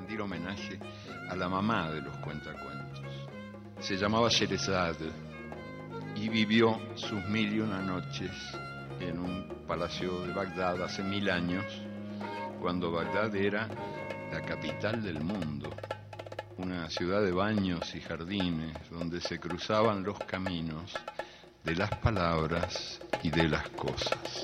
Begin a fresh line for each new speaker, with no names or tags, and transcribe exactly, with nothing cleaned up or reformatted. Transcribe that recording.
rendir homenaje a la mamá de los cuentacuentos. Se llamaba Sherezade y vivió sus mil y una noches en un palacio de Bagdad hace mil años, cuando Bagdad era la capital del mundo, una ciudad de baños y jardines donde se cruzaban los caminos de las palabras y de las cosas.